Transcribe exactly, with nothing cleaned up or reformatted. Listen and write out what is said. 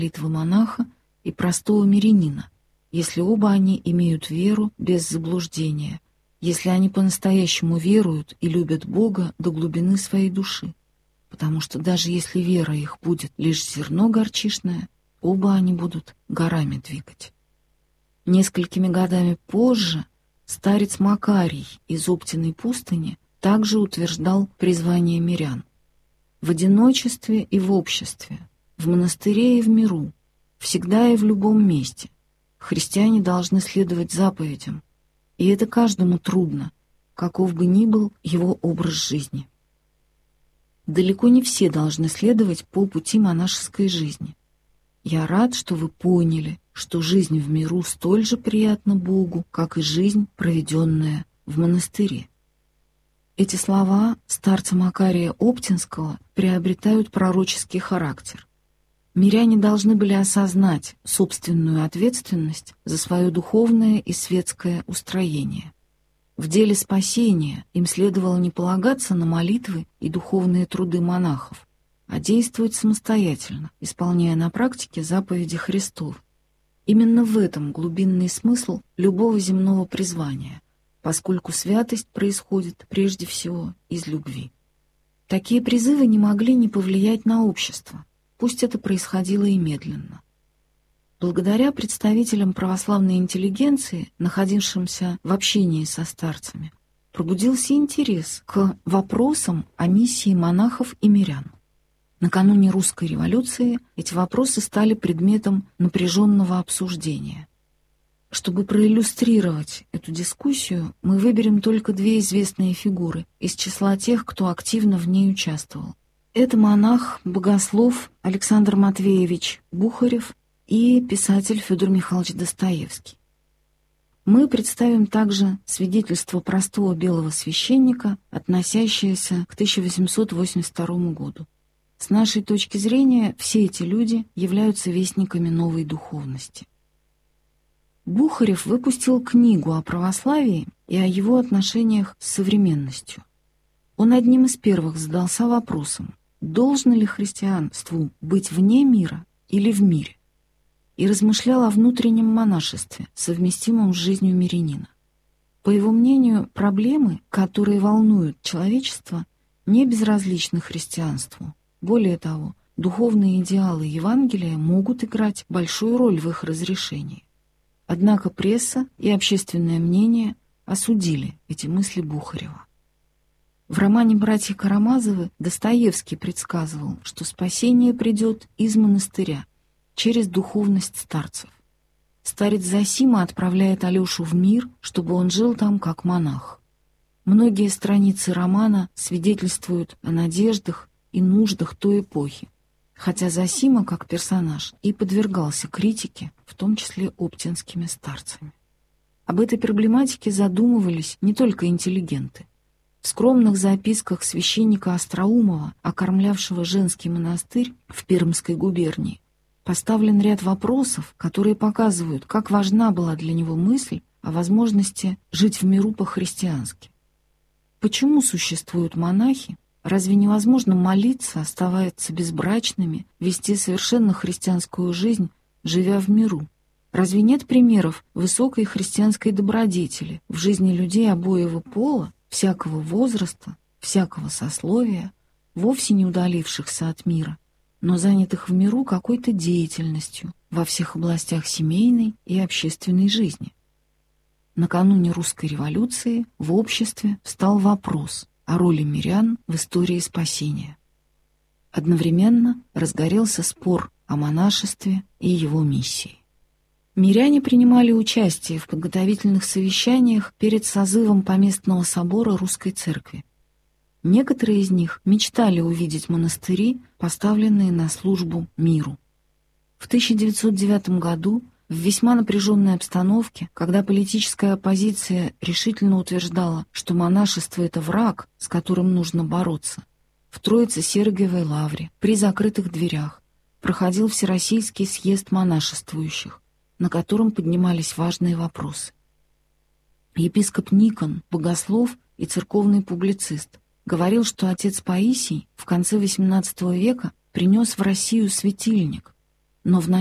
молитвы монаха и простого мирянина, если оба они имеют веру без заблуждения, если они по-настоящему веруют и любят Бога до глубины своей души, потому что даже если вера их будет лишь зерно горчишное, оба они будут горами двигать. Несколькими годами позже старец Макарий из Оптиной пустыни также утверждал призвание мирян. В одиночестве и в обществе, в монастыре и в миру, всегда и в любом месте христиане должны следовать заповедям, и это каждому трудно, каков бы ни был его образ жизни. Далеко не все должны следовать по пути монашеской жизни. Я рад, что вы поняли, что жизнь в миру столь же приятна Богу, как и жизнь, проведенная в монастыре. Эти слова старца Макария Оптинского приобретают пророческий характер. Миряне должны были осознать собственную ответственность за свое духовное и светское устроение. В деле спасения им следовало не полагаться на молитвы и духовные труды монахов, а действовать самостоятельно, исполняя на практике заповеди Христов. Именно в этом глубинный смысл любого земного призвания, поскольку святость происходит прежде всего из любви. Такие призывы не могли не повлиять на общество, пусть это происходило и медленно. Благодаря представителям православной интеллигенции, находившимся в общении со старцами, пробудился интерес к вопросам о миссии монахов и мирян. Накануне русской революции эти вопросы стали предметом напряженного обсуждения. Чтобы проиллюстрировать эту дискуссию, мы выберем только две известные фигуры из числа тех, кто активно в ней участвовал. Это монах-богослов Александр Матвеевич Бухарев и писатель Федор Михайлович Достоевский. Мы представим также свидетельство простого белого священника, относящееся к тысяча восемьсот восемьдесят второму году. С нашей точки зрения, все эти люди являются вестниками новой духовности. Бухарев выпустил книгу о православии и о его отношениях с современностью. Он одним из первых задался вопросом, должно ли христианству быть вне мира или в мире, и размышлял о внутреннем монашестве, совместимом с жизнью мирянина. По его мнению, проблемы, которые волнуют человечество, не безразличны христианству. Более того, духовные идеалы Евангелия могут играть большую роль в их разрешении. Однако пресса и общественное мнение осудили эти мысли Бухарева. В романе «Братья Карамазовы» Достоевский предсказывал, что спасение придет из монастыря, через духовность старцев. Старец Зосима отправляет Алешу в мир, чтобы он жил там как монах. Многие страницы романа свидетельствуют о надеждах и нуждах той эпохи, хотя Зосима, как персонаж, и подвергался критике, в том числе оптинскими старцами. Об этой проблематике задумывались не только интеллигенты. В скромных записках священника Остроумова, окормлявшего женский монастырь в Пермской губернии, поставлен ряд вопросов, которые показывают, как важна была для него мысль о возможности жить в миру по-христиански. Почему существуют монахи? Разве невозможно молиться, оставаться безбрачными, вести совершенно христианскую жизнь, живя в миру? Разве нет примеров высокой христианской добродетели в жизни людей обоего пола, всякого возраста, всякого сословия, вовсе не удалившихся от мира, но занятых в миру какой-то деятельностью во всех областях семейной и общественной жизни? Накануне русской революции в обществе встал вопрос о роли мирян в истории спасения. Одновременно разгорелся спор о монашестве и его миссии. Миряне принимали участие в подготовительных совещаниях перед созывом Поместного собора Русской Церкви. Некоторые из них мечтали увидеть монастыри, поставленные на службу миру. В тысяча девятьсот девятом году, в весьма напряженной обстановке, когда политическая оппозиция решительно утверждала, что монашество — это враг, с которым нужно бороться, в Троице-Сергиевой лавре, при закрытых дверях, проходил Всероссийский съезд монашествующих, на котором поднимались важные вопросы. Епископ Никон, богослов и церковный публицист, говорил, что отец Паисий в конце восемнадцатого века принес в Россию светильник, но в